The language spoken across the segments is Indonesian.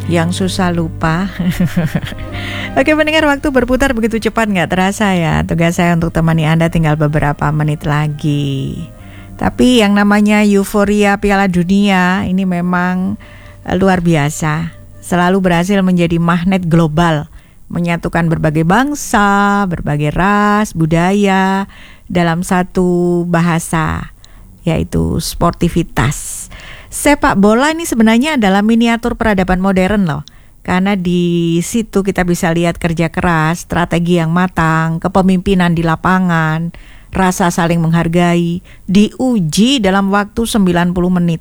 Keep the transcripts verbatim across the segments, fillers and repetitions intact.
yang susah lupa. Oke pendengar, waktu berputar begitu cepat, gak terasa ya. Tugas saya untuk temani Anda tinggal beberapa menit lagi. Tapi yang namanya euforia Piala Dunia ini memang luar biasa. Selalu berhasil menjadi magnet global, menyatukan berbagai bangsa, berbagai ras, budaya dalam satu bahasa, yaitu sportivitas. Sepak bola ini sebenarnya adalah miniatur peradaban modern loh. Karena di situ kita bisa lihat kerja keras, strategi yang matang, kepemimpinan di lapangan, rasa saling menghargai, diuji dalam waktu sembilan puluh menit.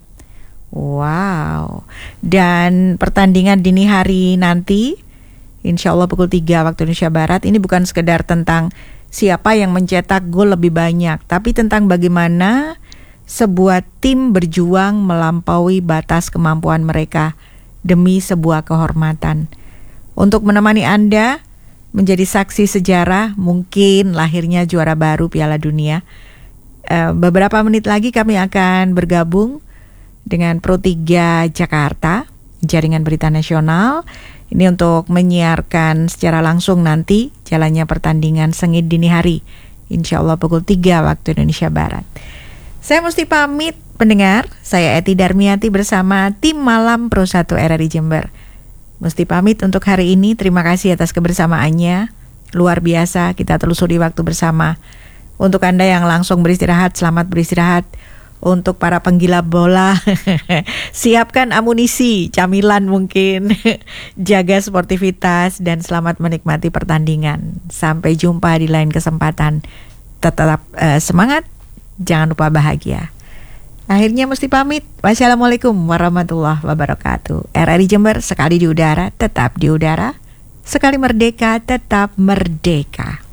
Wow. Dan pertandingan dini hari nanti, insya Allah pukul tiga waktu Indonesia Barat, ini bukan sekedar tentang siapa yang mencetak gol lebih banyak, tapi tentang bagaimana sebuah tim berjuang melampaui batas kemampuan mereka demi sebuah kehormatan. Untuk menemani Anda menjadi saksi sejarah mungkin lahirnya juara baru Piala Dunia, e, beberapa menit lagi kami akan bergabung dengan Pro tiga Jakarta, jaringan berita nasional, ini untuk menyiarkan secara langsung nanti jalannya pertandingan sengit dini hari, insya Allah pukul tiga waktu Indonesia Barat. Saya mesti pamit pendengar, saya Eti Darmiati bersama tim Malam Pro satu R R I Jember. Mesti pamit untuk hari ini, terima kasih atas kebersamaannya, luar biasa kita telusuri waktu bersama. Untuk Anda yang langsung beristirahat, selamat beristirahat. Untuk para penggila bola, siapkan amunisi, camilan mungkin, jaga sportivitas dan selamat menikmati pertandingan. Sampai jumpa di lain kesempatan, tetap uh, semangat. Jangan lupa bahagia. Akhirnya mesti pamit. Wassalamualaikum warahmatullahi wabarakatuh. R R I Jember, sekali di udara, tetap di udara. Sekali merdeka, tetap merdeka.